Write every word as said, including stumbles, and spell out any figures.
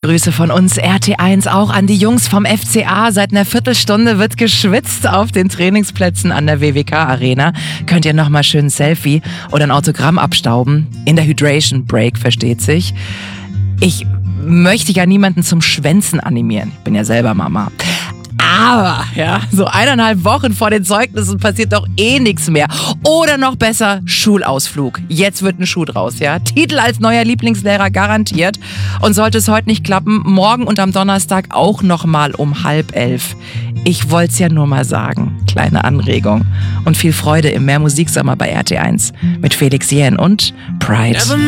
Grüße von uns R T eins auch an die Jungs vom F C A. Seit einer Viertelstunde wird geschwitzt auf den Trainingsplätzen an der W W K Arena. Könnt ihr nochmal schön ein Selfie oder ein Autogramm abstauben. In der Hydration Break, versteht sich. Ich möchte ja niemanden zum Schwänzen animieren. Ich bin ja selber Mama. Aber, ja, so eineinhalb Wochen vor den Zeugnissen passiert doch eh nichts mehr. Oder noch besser, Schulausflug. Jetzt wird ein Schuh draus, ja. Titel als neuer Lieblingslehrer garantiert. Und sollte es heute nicht klappen, morgen und am Donnerstag auch nochmal um halb elf. Ich wollte es ja nur mal sagen. Kleine Anregung. Und viel Freude im Mehr Musiksommer bei R T eins. Mit Felix Jähn und Pride.